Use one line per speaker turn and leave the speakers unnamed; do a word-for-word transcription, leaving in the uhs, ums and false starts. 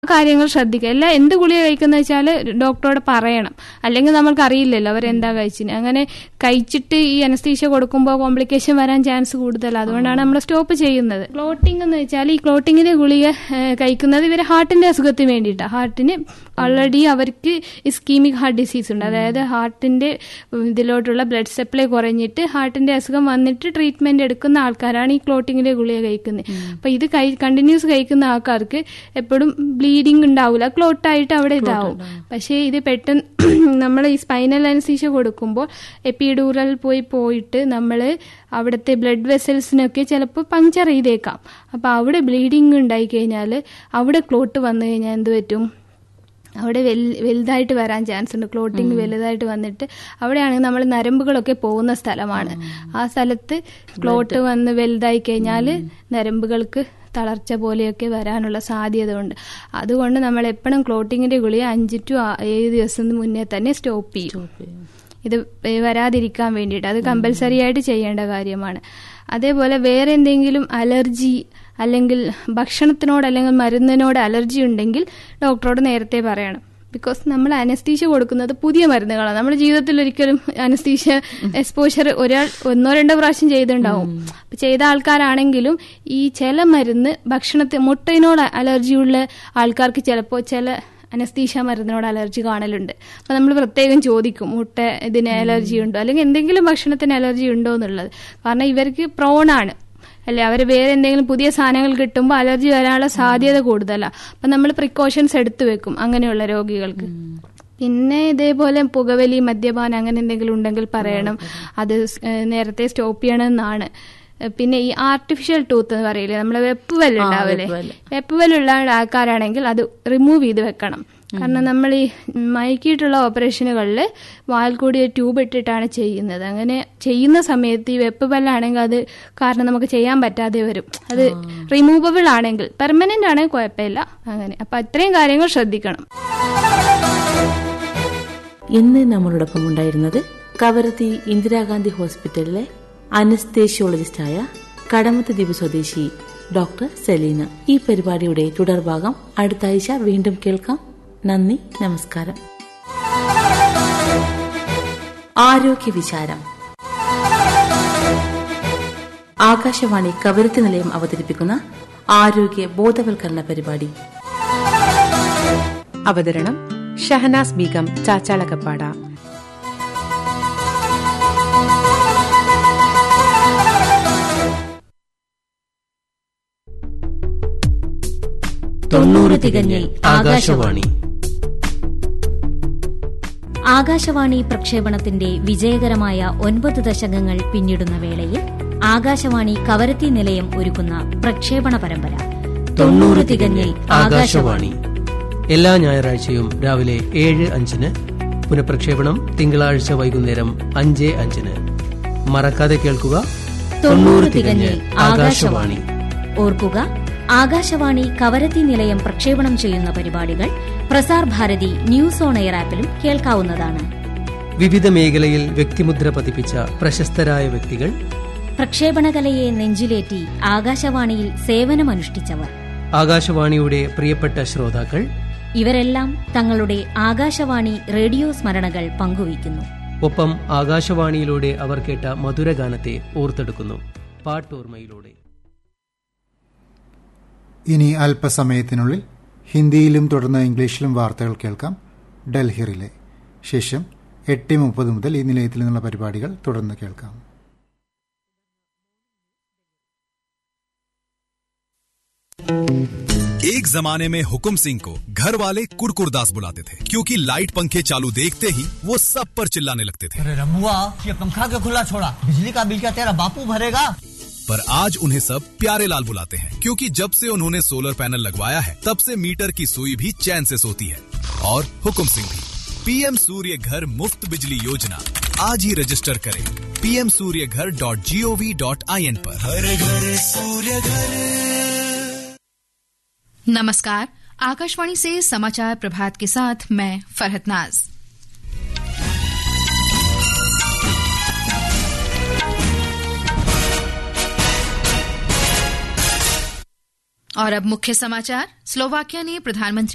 കാര്യങ്ങൾ ശ്രദ്ധിക്കുക. എല്ലാം എന്ത് ഗുളിക കഴിക്കുന്ന വെച്ചാൽ ഡോക്ടറോട് പറയണം, അല്ലെങ്കിൽ നമ്മൾക്ക് അറിയില്ലല്ലോ അവരെന്താ കഴിച്ചിന്. അങ്ങനെ കഴിച്ചിട്ട് ഈ അനസ്തീഷ്യ കൊടുക്കുമ്പോൾ കോംപ്ലിക്കേഷൻ വരാൻ ചാൻസ് കൂടുതലാണ്. അതുകൊണ്ടാണ് നമ്മൾ സ്റ്റോപ്പ് ചെയ്യുന്നത്. ക്ലോട്ടിംഗ് എന്ന് വെച്ചാൽ ഈ ക്ലോട്ടിങ്ങിന്റെ ഗുളിക കഴിക്കുന്നത് ഇവരെ ഹാർട്ടിന്റെ അസുഖത്തിന് വേണ്ടിയിട്ടാണ്. ഹാർട്ടിന് ഓൾറെഡി അവർക്ക് ഇസ്കീമിക് ഹാർട്ട് ഡിസീസ് ഉണ്ട്, അതായത് ഹാർട്ടിന്റെ ഇതിലോട്ടുള്ള ബ്ലഡ് സപ്ലൈ കുറഞ്ഞിട്ട് ഹാർട്ടിന്റെ അസുഖം വന്നിട്ട് ട്രീറ്റ്മെന്റ് എടുക്കുന്ന ആൾക്കാരാണ് ഈ ക്ലോട്ടിങ്ങിന്റെ ഗുളിക കഴിക്കുന്നത്. അപ്പൊ ഇത് കണ്ടിന്യൂസ് കഴിക്കുന്ന ആൾക്കാർക്ക് എപ്പോഴും ബ്ലീഡിങ് ഉണ്ടാവില്ല, ക്ലോട്ടായിട്ട് അവിടെ ഇതാവും. പക്ഷേ ഇത് പെട്ടെന്ന് നമ്മൾ ഈ സ്പൈനൽ അനസ്തീഷ്യ കൊടുക്കുമ്പോൾ എപ്പിഡൂറൽ പോയി പോയിട്ട് നമ്മൾ അവിടുത്തെ ബ്ലഡ് വെസൽസിനൊക്കെ ചിലപ്പോൾ പങ്ചർ ചെയ്തേക്കാം. അപ്പോൾ അവിടെ ബ്ലീഡിങ് ഉണ്ടായി കഴിഞ്ഞാൽ അവിടെ ക്ലോട്ട് വന്നു കഴിഞ്ഞാൽ എന്ത് പറ്റും, അവിടെ വലുതായിട്ട് വരാൻ ചാൻസ് ഉണ്ട്. ക്ലോട്ടിങ് വലുതായിട്ട് വന്നിട്ട് അവിടെയാണെങ്കിൽ നമ്മൾ നരമ്പുകളൊക്കെ പോകുന്ന സ്ഥലമാണ്. ആ സ്ഥലത്ത് ക്ലോട്ട് വന്ന് വലുതായി കഴിഞ്ഞാൽ നരമ്പുകൾക്ക് തളർച്ച പോലെയൊക്കെ വരാനുള്ള സാധ്യത ഉണ്ട്. അതുകൊണ്ട് നമ്മൾ എപ്പോഴും ക്ലോട്ടിങ്ങിന്റെ ഗുളിക അഞ്ച് ടു ഏഴ് ദിവസം മുന്നേ തന്നെ സ്റ്റോപ്പ് ചെയ്യും, ഇത് വരാതിരിക്കാൻ വേണ്ടിയിട്ട്. അത് കമ്പൽസറി ആയിട്ട് ചെയ്യേണ്ട കാര്യമാണ്. അതേപോലെ വേറെ എന്തെങ്കിലും അലർജി അല്ലെങ്കിൽ ഭക്ഷണത്തിനോട് അല്ലെങ്കിൽ മരുന്നിനോട് അലർജി ഉണ്ടെങ്കിൽ ഡോക്ടറോട് നേരത്തെ പറയണം. ബിക്കോസ് നമ്മൾ അനസ്തീഷ്യ കൊടുക്കുന്നത് പുതിയ മരുന്നുകളാണ്. നമ്മുടെ ജീവിതത്തിൽ ഒരിക്കലും അനസ്തീഷ്യ എക്സ്പോഷർ ഒരാൾ ഒന്നോ രണ്ടോ പ്രാവശ്യം ചെയ്തിട്ടുണ്ടാവും. ചെയ്ത ആൾക്കാരാണെങ്കിലും ഈ ചില മരുന്ന് ഭക്ഷണത്തിൽ മുട്ടയിനോട് അലർജിയുള്ള ആൾക്കാർക്ക് ചിലപ്പോൾ ചില അനസ്തീഷ്യ മരുന്നിനോട് അലർജി കാണലുണ്ട്. അപ്പം നമ്മൾ പ്രത്യേകം ചോദിക്കും മുട്ട ഇതിന് അലർജി ഉണ്ടോ അല്ലെങ്കിൽ എന്തെങ്കിലും ഭക്ഷണത്തിന് അലർജി ഉണ്ടോ എന്നുള്ളത്. കാരണം ഇവർക്ക് പ്രോണാണ് അല്ലെ, അവർ വേറെ എന്തെങ്കിലും പുതിയ സാധനങ്ങൾ കിട്ടുമ്പോൾ അലർജി വരാനുള്ള സാധ്യത കൂടുതലാണ്. അപ്പം നമ്മൾ പ്രിക്കോഷൻസ് എടുത്തു വെക്കും അങ്ങനെയുള്ള രോഗികൾക്ക്. പിന്നെ ഇതേപോലെ പുകവലി, മദ്യപാനം അങ്ങനെ എന്തെങ്കിലും ഉണ്ടെങ്കിൽ പറയണം, അത് നേരത്തെ സ്റ്റോപ്പ് ചെയ്യണമെന്നാണ്. പിന്നെ ഈ ആർട്ടിഫിഷ്യൽ ടൂത്ത് എന്ന് പറയില്ലേ, നമ്മളെ വെപ്പുവല് ഉണ്ടാവില്ലേ, വെപ്പുവലുള്ള ആൾക്കാരാണെങ്കിൽ അത് റിമൂവ് ചെയ്ത് വെക്കണം. കാരണം നമ്മൾ ഈ മയക്കിയിട്ടുള്ള ഓപ്പറേഷനുകളിൽ വാൽ കൂടിയ ട്യൂബ് ഇട്ടിട്ടാണ് ചെയ്യുന്നത്. അങ്ങനെ ചെയ്യുന്ന സമയത്ത് ഈ വെപ്പുവല്ലാണെങ്കിൽ അത് കാരണം നമുക്ക് ചെയ്യാൻ പറ്റാതെ വരും. അത് റിമൂവബിൾ ആണെങ്കിൽ, പെർമനന്റ് ആണെങ്കിൽ കുഴപ്പമില്ല. അങ്ങനെ അപ്പൊ അത്രയും കാര്യങ്ങൾ ശ്രദ്ധിക്കണം.
ഇന്ന് നമ്മളോടൊപ്പം ഉണ്ടായിരുന്നത് കവരത്തി ഇന്ദിരാഗാന്ധി ഹോസ്പിറ്റലിലെ അനസ്തേഷ്യോളജിസ്റ്റായ കടമത്ത് ദ്വീപ് സ്വദേശി ഡോക്ടർ സെലീന. ഈ പരിപാടിയുടെ തുടർഭാഗം അടുത്ത ആഴ്ച വീണ്ടും കേൾക്കാം. നന്ദി, നമസ്കാരം. ആരോഗ്യ വിചാരം ആകാശവാണി കവരത്തി നിലയം അവതരിപ്പിക്കുന്ന ആരോഗ്യ ബോധവൽക്കരണ പരിപാടി.
അവതരണം ഷഹനാസ് ബീഗം ചാച്ചാളകപ്പാട.
തൊണ്ണൂറ് തികഞ്ഞിൽ ആകാശവാണി.
ആകാശവാണി പ്രക്ഷേപണത്തിന്റെ വിജയകരമായ ഒൻപത് ദശകങ്ങൾ പിന്നിടുന്ന വേളയിൽ ആകാശവാണി കവരത്തി നിലയം ഒരുക്കുന്ന പ്രക്ഷേപണ പരമ്പര
തൊണ്ണൂറ് തികഞ്ഞിൽ ആകാശവാണി. എല്ലാ ഞായറാഴ്ചയും രാവിലെ ഏഴ് അഞ്ചിന്, പുനഃപ്രക്ഷേപണം തിങ്കളാഴ്ച വൈകുന്നേരം അഞ്ച് അഞ്ചിന്. മറക്കാതെ കേൾക്കുക തൊണ്ണൂറ് തികഞ്ഞിൽ ആകാശവാണി.
ഓർക്കുക, ആകാശവാണി കവരത്തി നിലയം പ്രക്ഷേപണം ചെയ്യുന്ന പരിപാടികൾ Prasar Bharati news on air ആപ്പിലും കേൾക്കാവുന്നതാണ്.
വിവിധ മേഖലയിൽ വ്യക്തിമുദ്ര പതിപ്പിച്ച പ്രശസ്തരായ വ്യക്തികൾ,
പ്രക്ഷേപണകലയെ നെഞ്ചിലേറ്റി ആകാശവാണിയിൽ സേവനമനുഷ്ഠിച്ചവർ,
ആകാശവാണിയുടെ പ്രിയപ്പെട്ട ശ്രോതാക്കൾ,
ഇവരെല്ലാം തങ്ങളുടെ ആകാശവാണി റേഡിയോ സ്മരണകൾ പങ്കുവയ്ക്കുന്നു.
ഒപ്പം ആകാശവാണിയിലൂടെ അവർ കേട്ട മധുരഗാനത്തെ ഓർത്തെടുക്കുന്നു പാട്ടോർമ്മയിലൂടെ.
ഇനി അല്പസമയത്തിനുള്ളിൽ ഹിന്ദിയിലും തുടർന്ന് ഇംഗ്ലീഷിലും വാർത്തകൾ കേൾക്കാം. ഡൽഹി റിലേ. ശേഷം എട്ട് മുപ്പത് മുതൽ ഈ നിലയത്തിൽ നിന്നുള്ള പരിപാടികൾ തുടർന്ന് കേൾക്കാം.
एक जमाने में हुकुम सिंह को घर वाले कुरकुरदास बुलाते थे, क्योंकि लाइट पंखे चालू देखते ही वो सब पर चिल्लाने लगते थे।
अरे रमुआ, ये पंखा क्यों खुला छोड़ा? बिजली का बिल क्या तेरा बापू भरेगा?
पर आज उन्हें सब प्यारे लाल बुलाते हैं, क्योंकि जब से उन्होंने सोलर पैनल लगवाया है तब से मीटर की सुई भी चैन से सोती है। और हुकुम सिंह भी। पीएम सूर्य घर मुफ्त बिजली योजना आज ही रजिस्टर करें पी एम सूर्य घर dot G O V dot I N पर। हर घर सूर्य घर।
नमस्कार, आकाशवाणी से समाचार प्रभात के साथ मैं फरहत नाज। और अब मुख्य समाचार। स्लोवाकिया ने प्रधानमंत्री